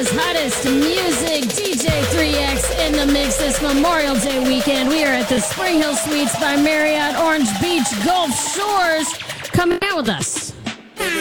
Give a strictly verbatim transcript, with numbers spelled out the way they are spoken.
America's hottest music, D J three X in the mix this Memorial Day weekend. We are at the Spring Hill Suites by Marriott, Orange Beach, Gulf Shores. Come out with us.